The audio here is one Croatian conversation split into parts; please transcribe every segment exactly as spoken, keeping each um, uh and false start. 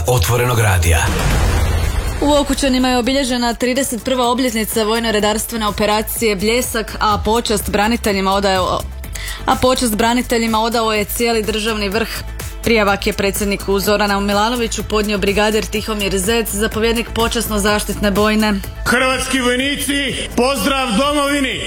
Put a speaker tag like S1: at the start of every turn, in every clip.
S1: Otvorenog radija.
S2: U Okučanima je obilježena trideset prva obljetnica vojno-redarstvene operacije Bljesak, a počast braniteljima odao, a počast braniteljima odao je cijeli državni vrh. Prijavak je predsjedniku Zoranu Milanoviću podnio brigadir Tihomir Zec, zapovjednik počasno-zaštitne bojne.
S3: Hrvatski vojnici, pozdrav domovini!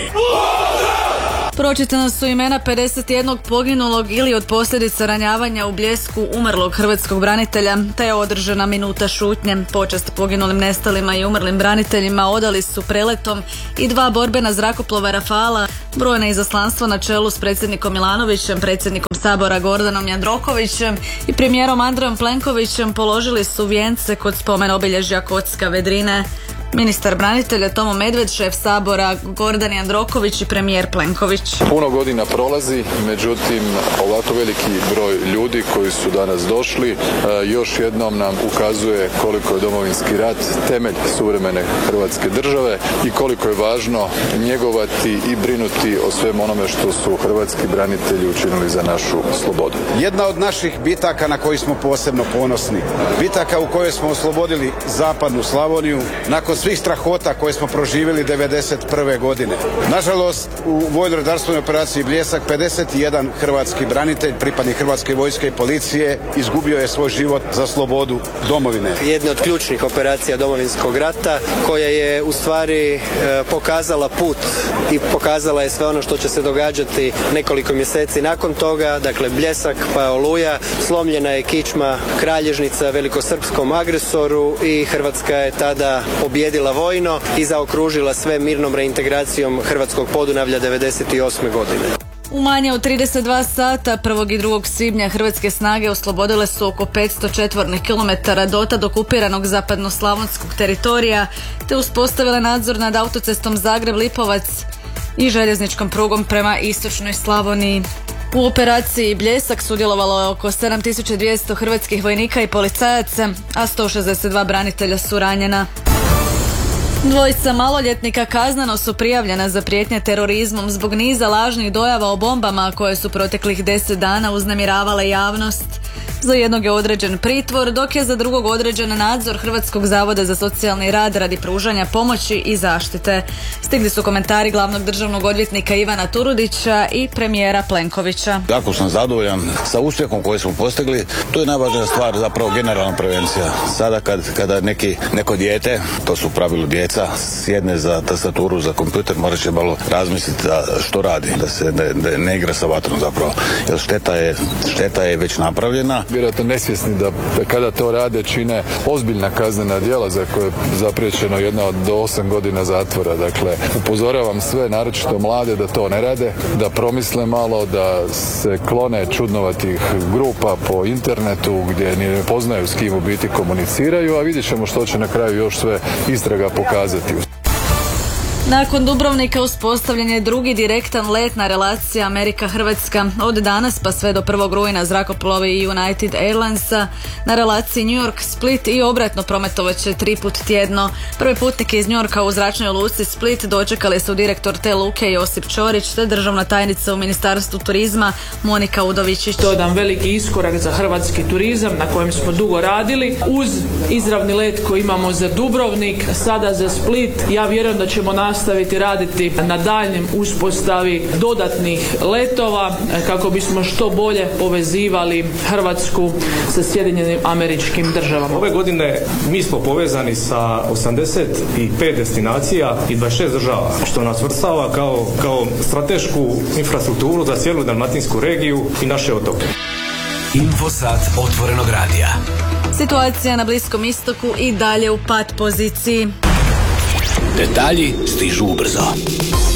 S2: Pročitana su imena pedeset jednog poginulog ili od posljedica ranjavanja u Bljesku umrlog hrvatskog branitelja, te je održana minuta šutnje. Počast poginulim, nestalima i umrlim braniteljima odali su preletom i dva borbena zrakoplova Rafala. Brojne izaslanstvo na čelu s predsjednikom Milanovićem, predsjednikom Sabora Gordanom Jandrokovićem i premijerom Andrejom Plenkovićem položili su vijence kod spomen obilježja Kocka Vedrine. Ministar branitelja Tomo Medved, šef Sabora Gordan Jandroković i premijer Plenković.
S4: Puno godina prolazi, međutim ovako veliki broj ljudi koji su danas došli još jednom nam ukazuje koliko je Domovinski rat temelj suvremene Hrvatske države i koliko je važno njegovati i brinuti o svemu onome što su hrvatski branitelji učinili za našu slobodu.
S5: Jedna od naših bitaka na koji smo posebno ponosni, bitaka u kojoj smo oslobodili zapadnu Slavoniju nakon svih strahota koje smo proživjeli devedeset prve godine. Nažalost, u vojno-redarstvenoj operaciji Bljesak pedeset jedan hrvatski branitelj, pripadnik Hrvatske vojske i policije, izgubio je svoj život za slobodu domovine.
S6: Jedna od ključnih operacija Domovinskog rata koja je u stvari e, pokazala put i pokazala je sve ono što će se događati nekoliko mjeseci nakon toga. Dakle, Bljesak pa Oluja, slomljena je kičma kralježnica velikosrpskom agresoru i Hrvatska je tada pobjedila vojno i zaokružila sve mirnom reintegracijom Hrvatskog Podunavlja devedeset osme godine.
S2: U manje od trideset dva sata prvog i drugog svibnja hrvatske snage oslobodile su oko petsto četvornih kilometara dotad okupiranog zapadnoslavonskog teritorija te uspostavile nadzor nad autocestom Zagreb-Lipovac i željezničkom prugom prema istočnoj Slavoniji. U operaciji Bljesak sudjelovalo je oko sedam tisuća dvjesto hrvatskih vojnika i policajaca, a sto šezdeset dva branitelja su ranjena. Dvojica maloljetnika kazneno su prijavljena za prijetnje terorizmom zbog niza lažnih dojava o bombama koje su proteklih deset dana uznemiravale javnost. Za jednog je određen pritvor, dok je za drugog određen nadzor Hrvatskog zavoda za socijalni rad radi pružanja pomoći i zaštite. Stigli su komentari glavnog državnog odvjetnika Ivana Turudića i premijera Plenkovića.
S7: Jako sam zadovoljan sa uspjehom koji smo postigli. To je najvažnija stvar, zapravo generalna prevencija. Sada kad, kada neki, neko dijete, to su u pravilu djeca, sjedne za tastaturu, za kompjuter, morat će malo razmisliti da što radi, da se ne, ne, ne igra sa vatrom zapravo. Jer šteta je, šteta je već napravljena.
S4: Vjerojatno nesvjesni da kada to rade čine ozbiljna kaznena djela za koje je zapriječeno jedna od do osam godina zatvora. Dakle, upozoravam sve, naročito mlade, da to ne rade, da promisle malo, da se klone čudnovatih grupa po internetu gdje ne poznaju s kim u biti komuniciraju, a vidjet ćemo što će na kraju još sve istraga pokazati.
S2: Nakon Dubrovnika uspostavljen je drugi direktan let na relaciji Amerika-Hrvatska. Od danas pa sve do prvog rujna zrakoplovi United Airlinesa na relaciji New York-Split i obratno prometovat će tri put tjedno. Prvi putnike iz New Yorka u zračnoj luci Split dočekali su direktor te luke Josip Ćorić te državna tajnica u Ministarstvu turizma Monika Udovičić.
S8: To je jedan veliki iskorak za hrvatski turizam na kojem smo dugo radili. Uz izravni let koji imamo za Dubrovnik, sada za Split, ja vjerujem da ćemo nastaviti raditi na daljnjem uspostavi dodatnih letova kako bismo što bolje povezivali Hrvatsku sa Sjedinjenim Američkim Državama.
S9: Ove godine mi smo povezani sa osamdeset pet destinacija i dvadeset šest država, što nas svrstava kao, kao stratešku infrastrukturu za cijelu dalmatinsku regiju i naše otoke.
S1: Infosat Otvorenog radija.
S2: Situacija na Bliskom istoku i dalje u pat poziciji.
S1: Detalji stižu ubrzo.